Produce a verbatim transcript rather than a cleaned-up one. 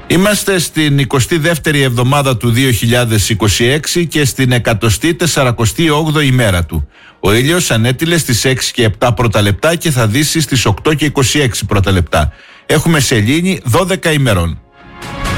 Είμαστε στην εικοστή δεύτερη εβδομάδα του δύο χιλιάδες είκοσι έξι και στην εκατοστή τεσσαρακοστή όγδοη ημέρα του. Ο ήλιος ανέτειλε στις έξι και επτά πρώτα λεπτά και θα δύσει στις οκτώ και είκοσι έξι πρώτα λεπτά. Έχουμε σελήνη δώδεκα ημερών.